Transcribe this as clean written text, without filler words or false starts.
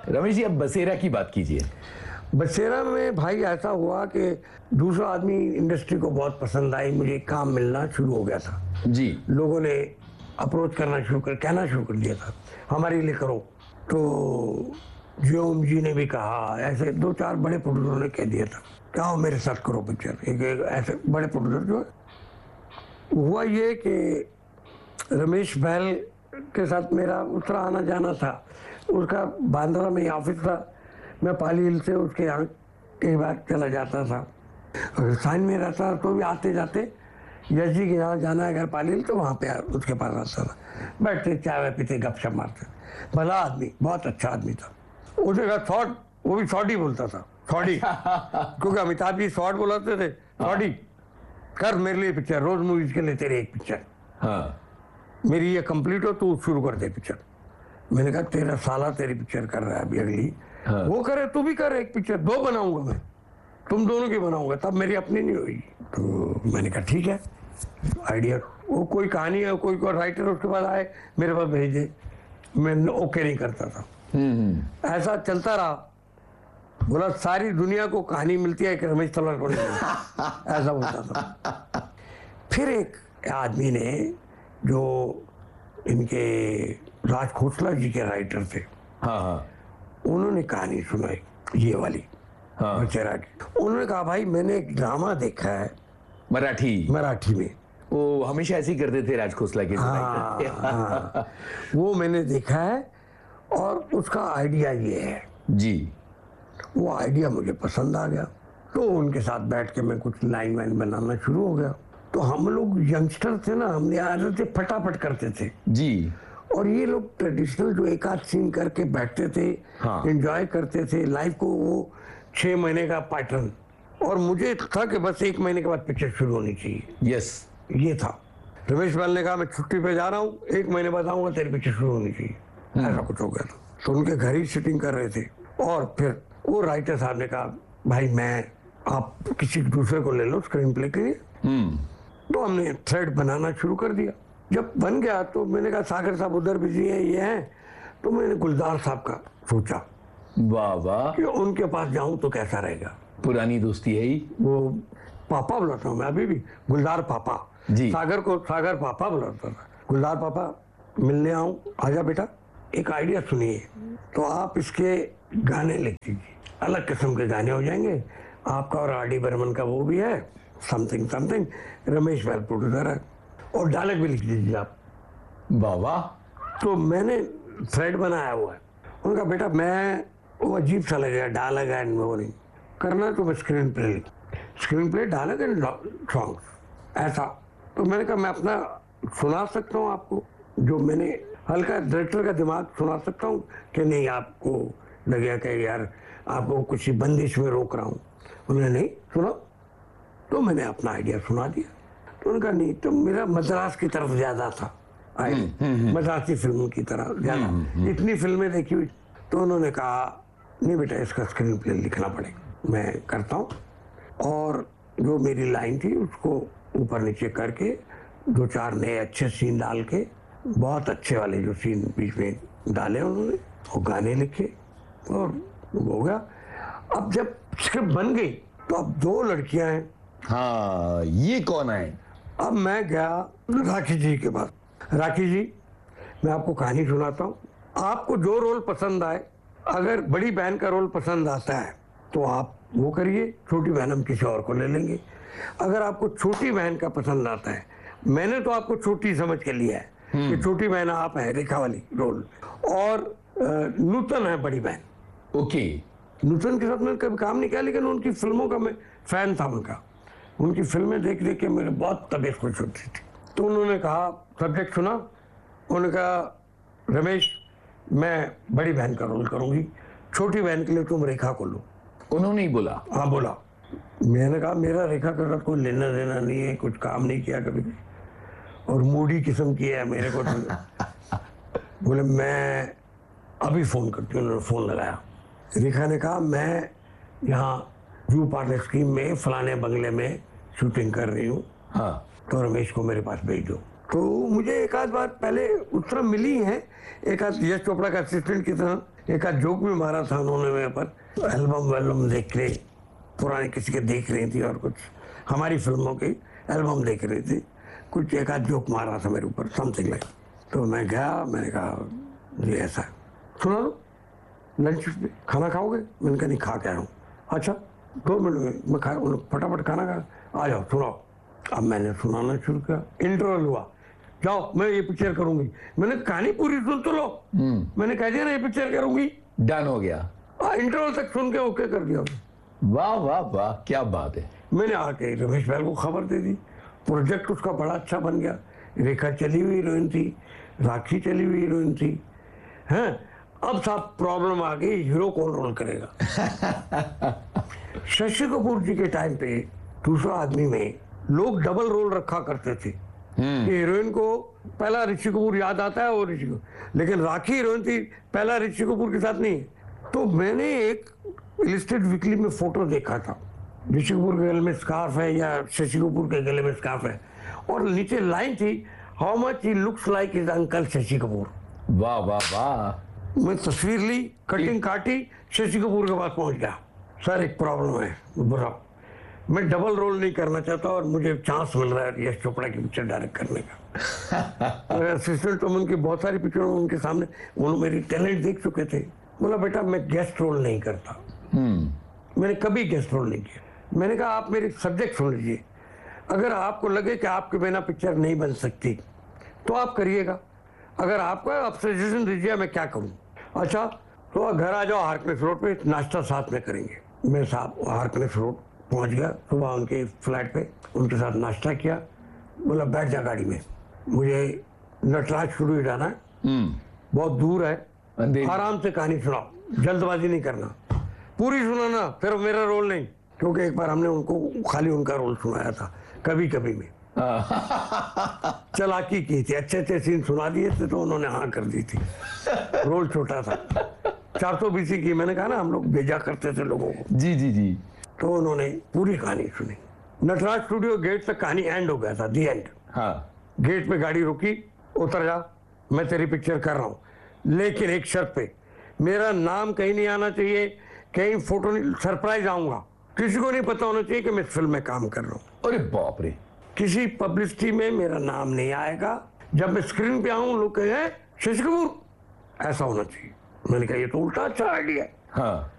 रमेश जी, अब बसेरा की बात कीजिए। बसेरा में भाई ऐसा हुआ कि दूसरा आदमी इंडस्ट्री को बहुत पसंद आई, मुझे काम मिलना शुरू हो गया था जी। लोगों ने अप्रोच करना शुरू कर कहना शुरू कर दिया था हमारे लिए करो। तो जियोम जी ने भी कहा, ऐसे 2-4 बड़े प्रोड्यूसर ने कह दिया था क्या हो मेरे साथ करो पिक्चर। एक ऐसे बड़े प्रोड्यूसर जो हुआ ये कि रमेश बहल के साथ मेरा उस तरह आना जाना था। उसका बांद्रा में ऑफिस था, मैं पाली हिल से उसके यहाँ कई बार चला जाता था। अगर साइन में रहता तो भी आते जाते यश जी के यहाँ जाना है अगर पाली हिल तो वहाँ पे उसके पास आता था, बैठते चाय पीते गपशप मारते। भला आदमी, बहुत अच्छा आदमी था। उसने कहा शॉर्ट, वो भी शॉर्ट ही बोलता था, शॉर्टी क्योंकि अमिताभ जी शॉर्ट बोलाते थे। शॉर्टी कर मेरे लिए पिक्चर, रोज मूवीज के लिए तेरी एक पिक्चर। हाँ। मेरी ये कंप्लीट हो तू शुरू कर दे पिक्चर। मैंने कहा तेरा साला तेरी पिक्चर कर रहा है अभी अगली। हाँ। वो करे तू भी कर एक पिक्चर, 2 बनाऊंगा मैं, तुम दोनों की बनाऊंगा, तब मेरी अपनी नहीं होगी। तो मैंने कहा ठीक है आइडिया। वो कोई कहानी है, कोई राइटर उसके पास आए मेरे पास भेज दे, मैं ओके नहीं करता था। ऐसा चलता रहा। बोला सारी दुनिया को कहानी मिलती है कि रमेश तलवार को नहीं ऐसा बोलता था। फिर एक आदमी ने जो इनके राज खोसला जी के राइटर थे, हाँ हाँ, उन्होंने कहानी सुनाई ये वाली, हाँ, बसेरा की। उन्होंने कहा भाई मैंने एक ड्रामा देखा है मराठी में, वो हमेशा ऐसे ही करते थे राज खोसला के। हाँ, वो मैंने देखा है और उसका आइडिया ये है जी। वो आइडिया मुझे पसंद आ गया। तो उनके साथ बैठ के मैं कुछ लाइन वाइन बनाना शुरू हो गया। तो हम लोग यंगस्टर थे ना, हमने आदत से फटाफट करते थे जी। और ये लोग ट्रेडिशनल जो एक आध सीन करके बैठते थे, हाँ, एंजॉय करते थे लाइफ को। वो 6 महीने का पैटर्न, और मुझे था कि बस 1 महीने के बाद पिक्चर शुरू होनी चाहिए। यस, ये था। रमेश बहल ने कहा मैं छुट्टी पे जा रहा हूँ, 1 महीने बाद आऊंगा, तेरी पिक्चर शुरू होनी चाहिए। ऐसा कुछ हो गया था। तो उनके घर ही सिटिंग कर रहे थे और फिर वो राइटर साहब ने कहा भाई आप किसी दूसरे को ले लो स्क्रीन प्ले के लिए। तो हमने थ्रेड बनाना शुरू कर दिया। जब बन गया तो मैंने कहा सागर साहब उधर बिजी है, ये है। तो मैंने गुलजार साहब का सोचा, वाह वाह, कि उनके पास जाऊं तो कैसा रहेगा। पुरानी दोस्ती है ही। वो पापा बुलाता हूँ मैं अभी भी, गुलजार पापा जी। सागर को सागर पापा बुलाता था। गुलजार पापा मिलने आऊं, आजा बेटा एक आइडिया सुनिए, तो आप इसके गाने लिख दीजिए, अलग किस्म के गाने हो जाएंगे आपका और आर डी बर्मन का वो भी है, समथिंग समथिंग, रमेश बहल प्रोड्यूसर है, और डायलॉग भी लिख दीजिए आप। बाबा। तो मैंने थ्रेड बनाया हुआ है। उनका बेटा मैं वो अजीब सा लगेगा डायलॉग एंड वो नहीं करना, तो मैं screen play dialogue and songs ऐसा। तो मैंने कहा मैं अपना सुना सकता हूँ आपको, जो मैंने हल्का डायरेक्टर का दिमाग सुना सकता हूँ कि नहीं आपको लगेगा कि यार आपको कुछ बंदिश में रोक रहा हूँ। उन्होंने नहीं सुना, तो मैंने अपना आइडिया सुना दिया। तो उनका नहीं, तो मेरा मद्रास की तरफ ज्यादा था, मद्रासी फिल्म की तरह ज्यादा, इतनी फिल्में देखी हुई। तो उन्होंने कहा नहीं बेटा इसका स्क्रीन प्ले लिखना पड़ेगा, मैं करता हूँ। और जो मेरी लाइन थी उसको ऊपर नीचे करके 2-4 नए अच्छे सीन डाल के, बहुत अच्छे वाले जो सीन बीच में डाले उन्होंने, वो गाने लिखे और हो गया। अब जब स्क्रिप्ट बन गई तो अब 2 लड़कियां हैं। हाँ, ये कौन है? अब मैं गया राखी जी के पास। राखी जी मैं आपको कहानी सुनाता हूँ, आपको जो रोल पसंद आए, अगर बड़ी बहन का रोल पसंद आता है तो आप वो करिए, छोटी बहन हम किसी और को ले लेंगे। अगर आपको छोटी बहन का पसंद आता है, मैंने तो आपको छोटी समझ के लिया है कि छोटी बहन आप है रेखा वाली रोल, और नूतन है बड़ी बहन। ओके। नूतन के साथ मैंने कभी काम नहीं किया, लेकिन उनकी फिल्मों का मैं फैन था उनका, उनकी फिल्में देख देख के मेरे बहुत तबीयत खुश होती थी। तो उन्होंने कहा सब्जेक्ट सुना, उन्होंने कहा रमेश मैं बड़ी बहन का रोल करूंगी, छोटी बहन के लिए तुम रेखा को लो। उन्होंने ही बोला? हाँ बोला। मैंने कहा मेरा रेखा के साथ कोई लेना देना नहीं है, कुछ काम नहीं किया कभी, और मूडी किस्म की है मेरे को तो। बोले मैं अभी फोन करती हूँ। उन्होंने फोन लगाया। रेखा ने कहा मैं यहाँ जू पार्टनर स्कीम में फलाने बंगले में शूटिंग कर रही हूँ, हाँ, तो रमेश को मेरे पास भेज दो। तो मुझे एक आध बार पहले उस तरह मिली है, एक आध यश चोपड़ा का असिस्टेंट की तरह एक आध जोक भी मारा था उन्होंने मेरे पर। एल्बम देख रहे, पुराने किसी के देख रही थी और कुछ हमारी फिल्मों की एल्बम देख रही थी, कुछ एक आध जोक मारा था मेरे ऊपर, समथिंग लाइक। तो मैं गया, मैंने कहा ये ऐसा है, सुना लो लंच पे खाना खाओगे? मैंने कहा नहीं, खा के आया हूँ। अच्छा 2 मिनट में मैं खा, फटाफट खाना खा, आ जाओ सुनाओ। अब मैंने सुनाना शुरू किया, इंटरवल हुआ, जाओ मैं ये पिक्चर करूंगी। मैंने कहानी पूरी सुन तो लो, मैंने कह दिया ना ये पिक्चर करूंगी, डन हो गया। इंटरवल तक सुन के ओके कर दिया। वाह वाह वाह, क्या बात है। मैंने आके रमेश भाई को खबर दे दी, प्रोजेक्ट उसका बड़ा अच्छा बन गया। रेखा चली हुई हीरोइन थी, राखी चली हुई हीरोइन थी, हैं। अब साहब प्रॉब्लम आ गई, हीरो कौन रोल करेगा? शशि कपूर जी के टाइम पे दूसरा आदमी में लोग डबल रोल रखा करते थे। हीरोइन को पहला ऋषि कपूर याद आता है, और ऋषि, लेकिन राखी हीरोइन थी, पहला ऋषि कपूर के साथ नहीं। तो मैंने एक इलस्ट्रेट वीकली में फोटो देखा था, ऋषि कपूर के गले में स्कार्फ है या शशि कपूर के गले में स्कार्फ है, और नीचे लाइन थी, how much he looks like his uncle Shashi Kapoor. वाह वाह वाह। मैं तस्वीर ली, कटिंग काटी, शशि कपूर के पास पहुंच गया। सर एक प्रॉब्लम है, बुरा, मैं डबल रोल नहीं करना चाहता और मुझे चांस मिल रहा है यश चोपड़ा की पिक्चर डायरेक्ट करने का। मेरे असिस्टेंट तो उनकी बहुत सारी पिक्चरों में उनके सामने उन्होंने मेरी टैलेंट देख चुके थे। बोला बेटा मैं गेस्ट रोल नहीं करता, मैंने कभी गेस्ट रोल नहीं किया। मैंने कहा आप मेरी सब्जेक्ट सुन लीजिए, अगर आपको लगे कि आपके बिना पिक्चर नहीं बन सकती तो आप करिएगा, अगर आपका आप सजेशन दीजिए मैं क्या करूं। अच्छा तो घर आ जाओ, हार्कनेस रोड पे नाश्ता साथ में करेंगे। मैं साहब हार्कनेस रोड पहुंच गया, सुबह उनके फ्लैट पे उनके साथ नाश्ता किया। बोला बैठ जा गाड़ी में, मुझे नटराज स्टूडियो जाना है, बहुत दूर है, आराम से कहानी सुनाओ, जल्दबाजी नहीं करना, पूरी सुनाना, फिर मेरा रोल नहीं, क्योंकि एक बार हमने उनको खाली उनका रोल सुनाया था कभी कभी में। चालाकी की थी, अच्छे अच्छे सीन सुना दिए थे तो उन्होंने हाँ कर दी थी। रोल छोटा था, 400 BC की, मैंने कहा ना हम लोग भेजा करते थे लोगों को। जी जी जी। तो उन्होंने पूरी कहानी सुनी। नटराज स्टूडियो गेट तक कहानी एंड हो गया था, दी एंड। हाँ। गेट पे गाड़ी रुकी, उतर जा, मैं तेरी पिक्चर कर रहा हूँ, लेकिन एक शर्त पे, मेरा नाम कहीं नहीं आना चाहिए, कहीं फोटो नहीं, सरप्राइज आऊंगा, किसी को नहीं पता होना चाहिए कि मैं इस फिल्म में काम कर रहा हूँ। अरे बाप रे। किसी पब्लिसिटी में मेरा नाम नहीं आएगा, जब मैं स्क्रीन पे आऊं लोग कहें शशि कपूर, ऐसा होना चाहिए। मैंने कहा ये तो उल्टा अच्छा आइडिया है। हाँ।